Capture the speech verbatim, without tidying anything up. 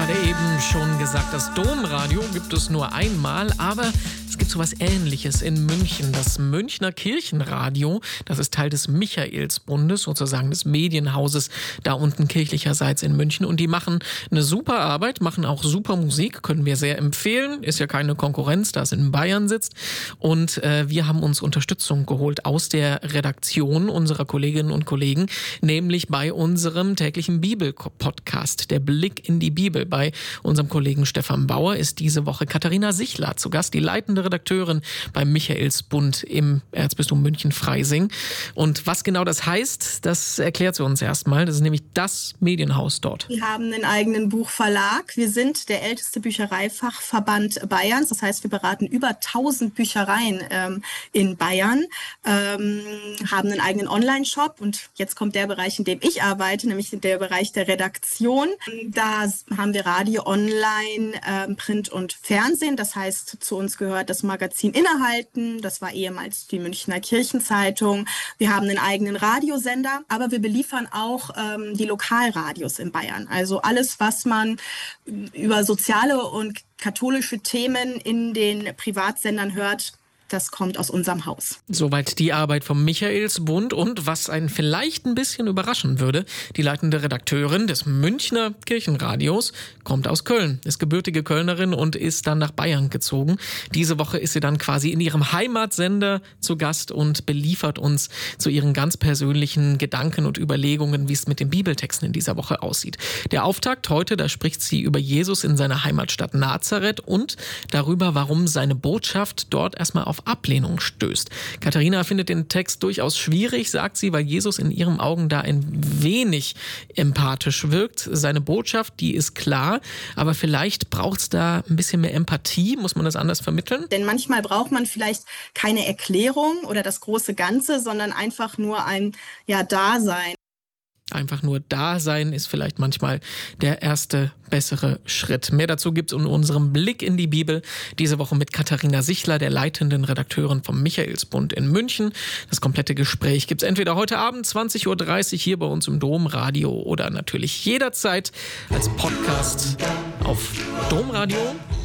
gerade eben schon gesagt, das Domradio gibt es nur einmal, aber es gibt so was Ähnliches in München. Das Münchner Kirchenradio, das ist Teil des Michaelsbundes, sozusagen des Medienhauses da unten kirchlicherseits in München. Und die machen eine super Arbeit, machen auch super Musik, können wir sehr empfehlen. Ist ja keine Konkurrenz, da es in Bayern sitzt. Und äh, wir haben uns Unterstützung geholt aus der Redaktion unserer Kolleginnen und Kollegen, nämlich bei unserem täglichen Bibel-Podcast, der Blick in die Bibel. Bei unserem Kollegen Stefan Bauer ist diese Woche Katharina Sichler zu Gast, die leitende Redakteurin beim Michaelsbund im Erzbistum München-Freising. Und was genau das heißt, das erklärt sie uns erstmal. Das ist nämlich das Medienhaus dort. Wir haben einen eigenen Buchverlag. Wir sind der älteste Büchereifachverband Bayerns. Das heißt, wir beraten über tausend Büchereien ähm, in Bayern, ähm, haben einen eigenen Online-Shop. Und jetzt kommt der Bereich, in dem ich arbeite, nämlich der Bereich der Redaktion. Da haben wir Radio, Online, ähm, Print und Fernsehen. Das heißt, zu uns gehört das Magazin Innehalten. Das war ehemals die Münchner Kirchenzeitung. Wir haben einen eigenen Radiosender, aber wir beliefern auch ähm, die Lokalradios in Bayern. Also alles, was man über soziale und katholische Themen in den Privatsendern hört, das kommt aus unserem Haus. Soweit die Arbeit vom Michaelsbund. Und was einen vielleicht ein bisschen überraschen würde, die leitende Redakteurin des Münchner Kirchenradios kommt aus Köln, ist gebürtige Kölnerin und ist dann nach Bayern gezogen. Diese Woche ist sie dann quasi in ihrem Heimatsender zu Gast und beliefert uns zu ihren ganz persönlichen Gedanken und Überlegungen, wie es mit den Bibeltexten in dieser Woche aussieht. Der Auftakt heute, da spricht sie über Jesus in seiner Heimatstadt Nazareth und darüber, warum seine Botschaft dort erstmal auf Ablehnung stößt. Katharina findet den Text durchaus schwierig, sagt sie, weil Jesus in ihren Augen da ein wenig empathisch wirkt. Seine Botschaft, die ist klar, aber vielleicht braucht es da ein bisschen mehr Empathie. Muss man das anders vermitteln? Denn manchmal braucht man vielleicht keine Erklärung oder das große Ganze, sondern einfach nur ein ja, Dasein. Einfach nur da sein ist vielleicht manchmal der erste bessere Schritt. Mehr dazu gibt's in unserem Blick in die Bibel. Diese Woche mit Katharina Sichler, der leitenden Redakteurin vom Michaelsbund in München. Das komplette Gespräch gibt's entweder heute Abend zwanzig Uhr dreißig hier bei uns im Domradio oder natürlich jederzeit als Podcast auf domradio